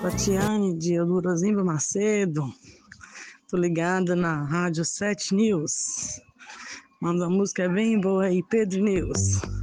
Tatiane de Eldorozimba Macedo. Tô ligada na Rádio 7 News. Manda uma música bem boa aí, Pedro News.